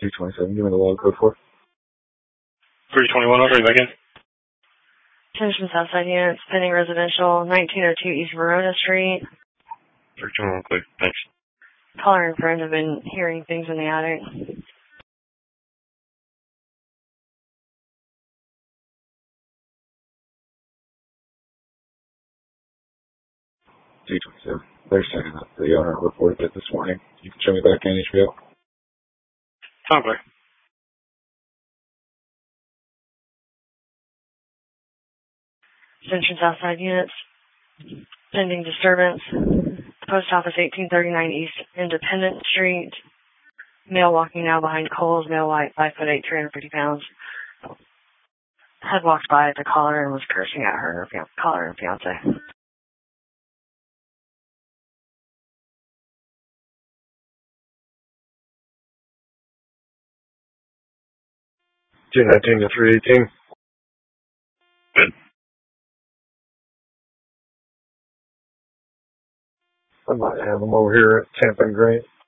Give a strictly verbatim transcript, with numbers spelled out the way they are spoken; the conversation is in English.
two twenty-seven, give me the log code for. three twenty-one, I'll try back in. Attention Southside units, pending residential, nineteen oh two East Verona Street. three twenty-one, clear. Thanks. Caller and friend have been hearing things in the attic. two twenty-seven. They're saying that the owner reported it this morning. You can show me back in H B O. Sound clear. Attention Southside units, pending disturbance. Post office eighteen thirty-nine East Independent Street. Male walking now behind Coles, male white, five foot eight, three hundred fifty pounds. Had walked by at the caller and was cursing at her, her caller and fiance. two nineteen to three eighteen. Good. I might have them over here at Tampa and Grant.